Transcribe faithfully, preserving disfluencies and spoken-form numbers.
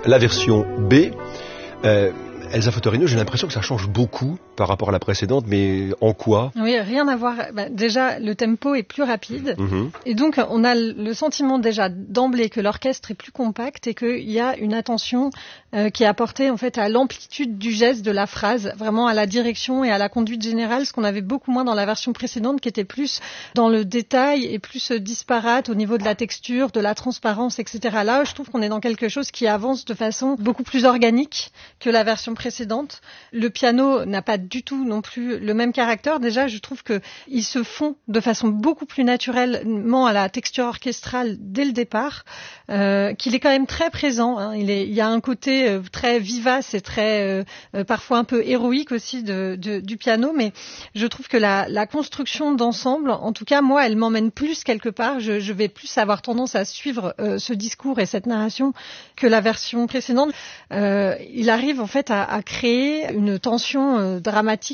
la version B. Euh, Elsa Fotorino, j'ai l'impression que ça change beaucoup par rapport à la précédente, mais en quoi ? Oui, rien à voir. Bah, déjà, le tempo est plus rapide. Mm-hmm. Et donc, on a le sentiment déjà d'emblée que l'orchestre est plus compact et qu'il y a une attention euh, qui est apportée en fait à l'amplitude du geste de la phrase, vraiment à la direction et à la conduite générale, ce qu'on avait beaucoup moins dans la version précédente qui était plus dans le détail et plus disparate au niveau de la texture, de la transparence, et cetera. Là, je trouve qu'on est dans quelque chose qui avance de façon beaucoup plus organique que la version précédente. Le piano n'a pas du tout non plus le même caractère. Déjà, je trouve qu'il se fond de façon beaucoup plus naturellement à la texture orchestrale dès le départ, euh, qu'il est quand même très présent. Hein. Il, est, il y a un côté euh, très vivace et très euh, euh, parfois un peu héroïque aussi de, de, du piano, mais je trouve que la, la construction d'ensemble, en tout cas, moi, elle m'emmène plus quelque part. Je, je vais plus avoir tendance à suivre euh, ce discours et cette narration que la version précédente. Euh, il arrive en fait à, à créer une tension euh, dramatique